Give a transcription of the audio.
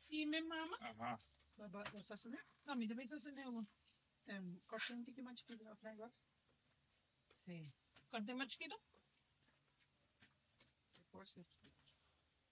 E minha mama. Aha. Was hast du denn? Ah, mi deve essere quanto tempo que mais queda na agora? Sim. Quanto tempo mais queda? Depois.